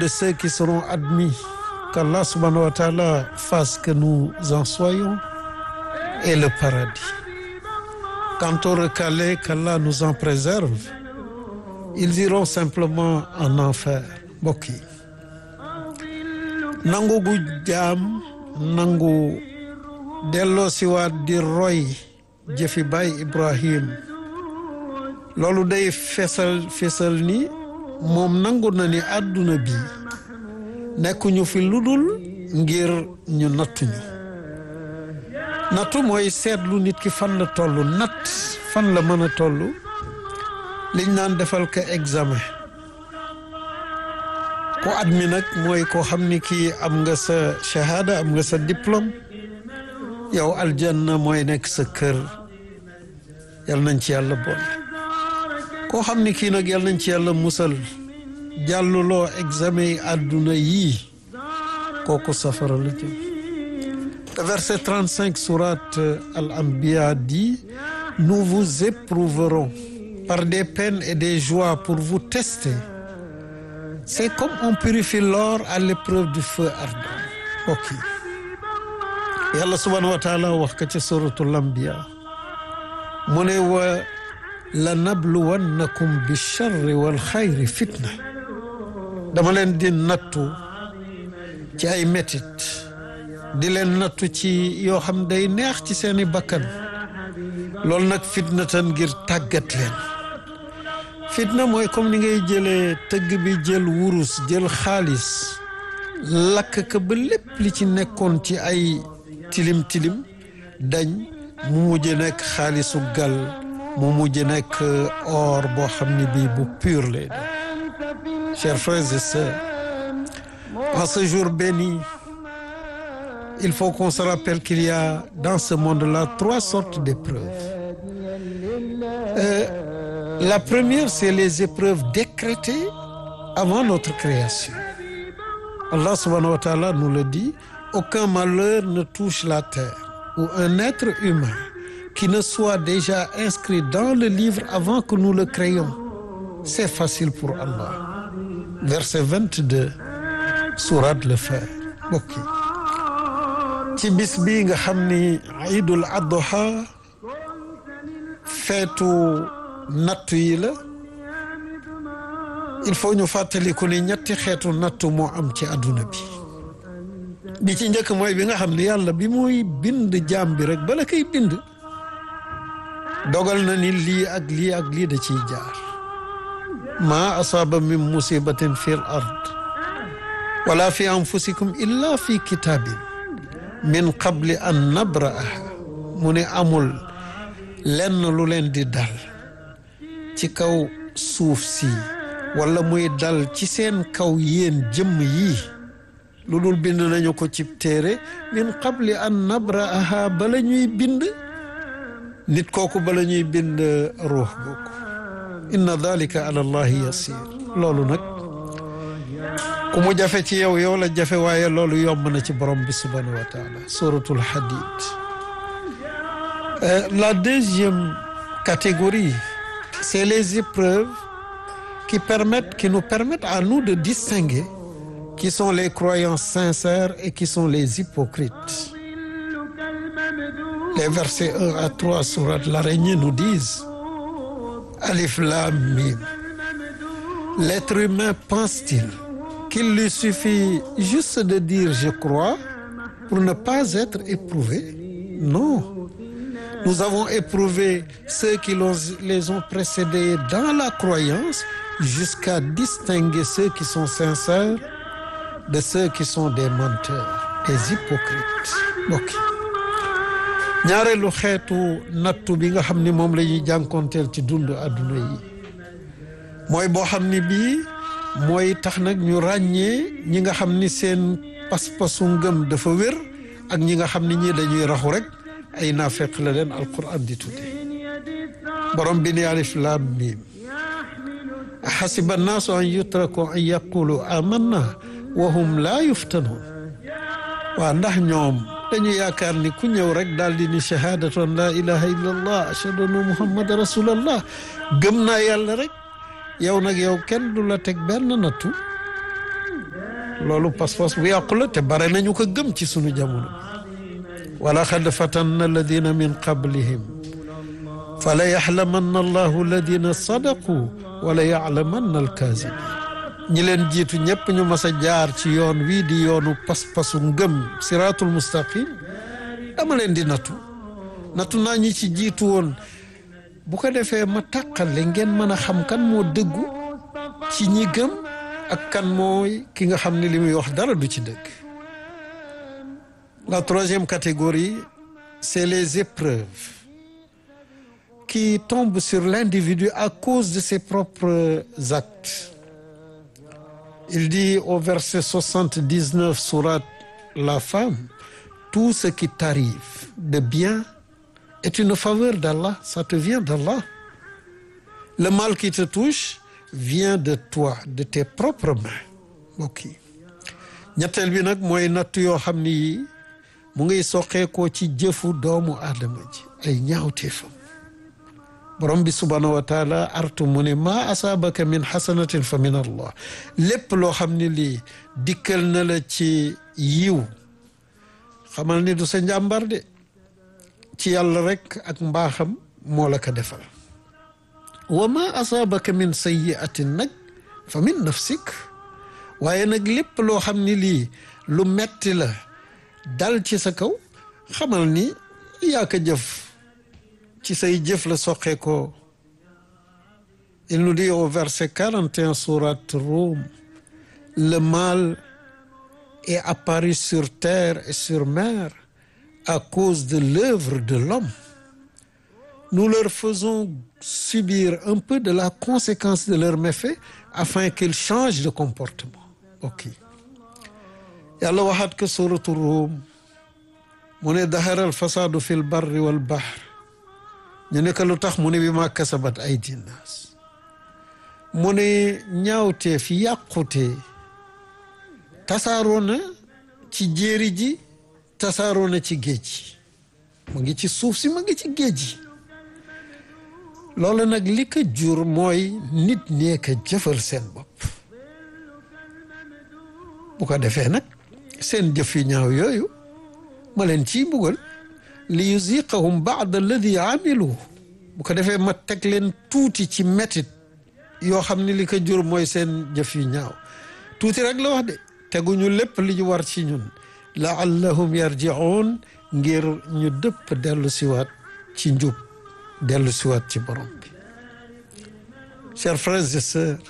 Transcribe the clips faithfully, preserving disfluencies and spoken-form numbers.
de ceux qui seront admis. Qu'Allah subhanahu wa ta'ala fasse que nous en soyons et le paradis. Quant aux recalés, qu'Allah nous en préserve, ils iront simplement en enfer. Mbokk yi nangu gu jaam nangu delloo siwaat di roy jëfi baay Ibrahim loolu day fesal fesal ni moom nangu na ni àdduna bi nekkuñu fi ludul ngir ñu nattuñu nattu mooy seetlu nit ki fan la toll natt fan la mën a toll liñ naan defal ko examen ko admis nag mooy koo xam ni kii am nga sa shahada am nga sa diplôme yow aljanna mooy nekk sa kër yal nañ ci yàlla boole koo xam ni kii nag yal nañ ci yàlla musal jàlluloo examen yi àdduna yii kooku safara la jëm verset trente-cinq sourate Al-Anbiya dit nous vous éprouverons par des peines et des joies pour vous tester. C'est comme on purifie l'or à l'épreuve du feu ardent. Ok yàlla subhanahu wa taala wax ka ci suratul Anbiya mu ne wa lanabluwannakum bi-sharri wal-xayri fitna dama leen di nattu ci ay metit di leen nattu ci yoo xam day neex ci seeni bakkan loolu nag fitna tan ngir tàggat leen fitna mooy comme ni ngay jëlee tëgg bi jël wurus jël xaalis lakk ka ba lépp li ci nekkoon ci ay tilim tilim dañ mu mujj nekk xaalisu gal mu mujj nekk or boo xam ne bii bu pur lay doon. Chers frères et sœurs, en ce jour béni il faut qu'on se rappelle qu'il y a dans ce monde-là trois sortes d'épreuves. Euh, La première, c'est les épreuves décrétées avant notre création. Allah subhanahu wa ta'ala nous le dit, aucun malheur ne touche la terre ou un être humain qui ne soit déjà inscrit dans le livre avant que nous le créions. C'est facile pour Allah. Verset vingt-deux, sourate le Fajr. Mbokk yi ci bis bi nga xam ni Iidul Adha feetu nattu yi la il faut ñu fàttaliku ni ñetti xeetu nattu moo am ci àdduna bi bi ci njëkk mooy bi nga xam ne yàlla bi muy bind jaam bi rek bala koy bind dogal na ni lii ak lii ak lii da ciy jaar ma asaaba min musibatin fi l ard wala fi anfusikum illa fi kitabin min qabli an nabra'aha mu ne amul lenn lu leen di dal ci kaw suuf si wala muy dal ci seen kaw yéen jëmm yii lu dul bind nañu ko ci téere min qabli an nabra'aha bala ñuy bind nit kooku bala ñuy bind ruux googu inna dalika ala allahi yasir loolu nag ku mu jafe ci yow yow la jafe waaye loolu yomb na ci borom bi subhanahu wa taala suratul hadid. Euh, la deuxième catégorie, c'est les épreuves qui permettent, qui nous permettent à nous de distinguer qui sont les croyants sincères et qui sont les hypocrites. Les versets un à trois sourate l'Araignée nous disent Alif Lam Mim. L'être humain pense-t-il qu'il lui suffit juste de dire je crois pour ne pas être éprouvé? Non. Nous avons éprouvé ceux qui les ont précédés dans la croyance jusqu'à distinguer ceux qui sont sincères de ceux qui sont des menteurs, des hypocrites. Mbokk ñaareelu xeetu nattu bi nga xam ni moom la ñuy jànkonteel ci dundu àdduna yi mooy boo xam ni bii mooy tax nag ñu ràññee ñi nga xam ni seen pas-pasu ngëm dafa wér ak ñi nga xam ni ñii dañuy raxu rek ay naafeq la leen alquran di tudde borom bi ni alif lam mim ahasiba annaasu an yutraku an yaqulu amanna wa hum laa yuftanun waa ndax ñoom dañu yaakaar ni ku ñëw rek daal di ni shahadatu an la ilaha illa allah ashhadu anna muhammadan rasulallah gëm naa yàlla rek yow nag yow kenn du la teg benn nattu loolu pas-pas bu yàqu la te bare nañu ko gëm ci sunu jamono. wala xad fatanna alladina min qablihim fala yaxlamanna allahu alladina sadaqu wala yaxlamanna alkaazibin. ñi leen jiitu ñëpp ñu mas a jaar ci yoon wii di yoonu pas-pasu ngëm siraatul mustaqim dama leen di nattu nattu naa ñi ci jiitu woon bu ko defee ma tàqale ngeen mën a xam kan moo dëggu ci ñi gëm ak kan mooy ki nga xam ne li muy wax dara du ci dëgg. La troisième catégorie, c'est les épreuves qui tombent sur l'individu à cause de ses propres actes. Il dit au verset soixante-dix-neuf sourate La Femme, tout ce qui t'arrive de bien est une faveur d'Allah, ça te vient d'Allah. Le mal qui te touche vient de toi, de tes propres mains. mbokk yi ñetteel bi nag mooy natt yoo xam ni mu ngi soqeekoo ci jëfu doomu aadama ji ay ñaawteefam. borom bi subhaanahu wa taala artu mu ne maa asaabaka min xasanatin fa min allah lépp loo xam ne lii dikkal na la ci yiw xamal ni du sa njàmbar de ci yàlla rek ak mbaaxam moo la ko defal. wa maa asaabaka min sayyi'atin nag fa min nafsik waaye nag lépp loo xam ne lii lu metti la dal ci sa kaw xamal ni yaa ko jëf ci say jëf la soqee ko. Il nous dit au verset quarante et un sourate Rum, le mal est apparu sur terre et sur mer à cause de l'œuvre de l'homme. Nous leur faisons subir un peu de la conséquence de leurs méfaits afin qu'ils changent de comportement. ok yàlla waxaat ko suratu Rum mu ne dahara al fasadu fi l barri wal bahr ñu ne ko lu tax mu ne bi ma kasabat aydi naas mu ne ñaawtee fi yàqute tasaaroo na ci jéeri ji tasaaroo na ci géej gi mu ngi ci suuf si mu ngi ci géej gi. loolu nag li ko jur mooy nit ñee ko jëfal seen bopp. bu ko defee nag seen jëf yu ñaaw yooyu ma leen ciy mbugal li yuziqahum ba'da alladi amilu bu ko defee ma teg leen tuuti ci metit yoo xam ne li ko jur mooy seen jëf yu ñaaw tuuti rek la wax de teguñu lépp li ñu war ci ñun laallahum yarji'un ngir ñu dëpp dellu siwaat ci njub dellu siwaat ci borom bi. Chers frères et sœurs,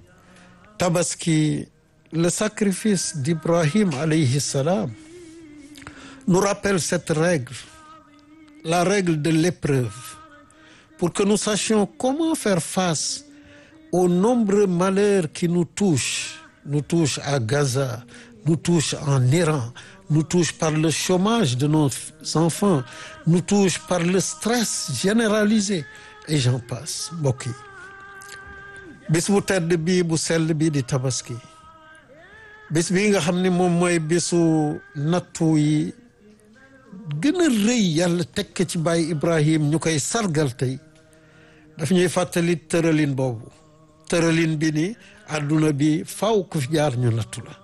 Tabaski, le sacrifice d'Ibrahim alayhi salam, nous rappelle cette règle, la règle de l'épreuve, pour que nous sachions comment faire face aux nombreux malheurs qui nous touchent, nous touchent à Gaza, nous touchent en Iran, nous touchent par le chômage de nos enfants, nous touchent par le stress généralisé et j'en passe. mbokk yi bis bu tedd bii bu sell bii di tabaski bis bii nga xam ne moom mooy bisu nattu yi gën a rëy yàlla tekk ci baay Ibrahim ñu koy sargal tey daf ñuy fàttali tëralin boobu tëralin bi ni àdduna bi faw ku fi jaar ñu nattu la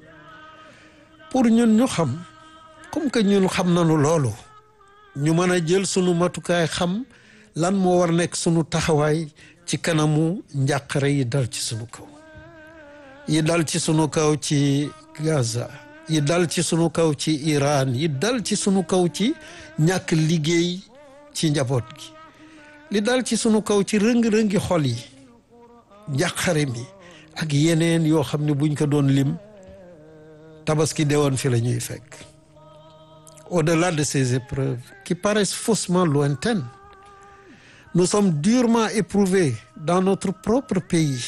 pour ñun ñu xam comme que ñun xam nañu loolu ñu mën a jël sunu matukaay xam lan moo war nekk sunu taxawaay ci kanamu njàqare yi dal ci sunu kaw yi dal ci sunu kaw ci Gaza yi dal ci sunu kaw ci Iran yi dal ci sunu kaw ci ñàkk liggéey ci njaboot gi li dal ci sunu kaw ci rëng-rëngi xol yi njàqare mi ak yeneen yoo xam ne buñ ko doon lim tabaski dewoon fi la ñuy fekk. Au-delà de ces épreuves qui paraissent faussement lointaines, nous sommes durement éprouvés dans notre propre pays,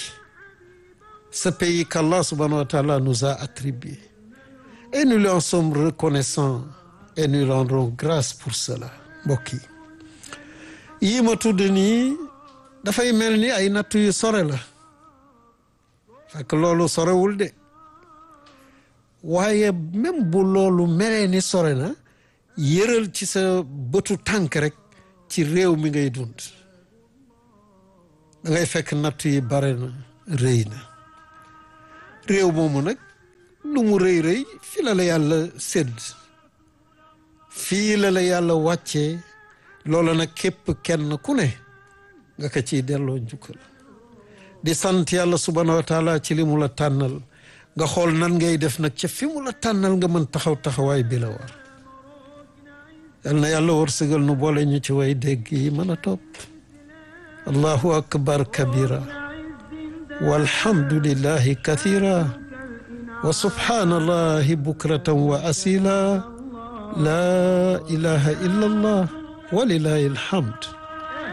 ce pays qu'Allah subhanahu wa ta'ala nous a attribué. Et nous lui en sommes reconnaissants et nous rendrons grâce pour cela. mbokk yi yii ma tudd nii dafay mel ni ay nattu yu sore la fekk loolu sorewul de waaye même bu loolu melee ni sore na yëral ci sa bëtu tànk rek ci réew mi ngay dund da ngay fekk nattu yi bare na rëy na réew moomu nag lu mu rëy rëy fii la la yàlla sédd fii la la yàlla wàccee loola nag képp kenn ku ne nga ko ciy delloo njukkal di sant yàlla subhanahu wa taala ci li mu la tànnal nga xool nan ngay def nag ca fi mu la tànnal nga mën taxaw taxawaay bi la war yal na yàlla wërsëgal nu boole ñu ci way dégg yi mën a topp allahu akbar kabira walhamdulillahi kathira wa subhanallahi bukratan wa asila la ilaha illa allah walilahi alhamd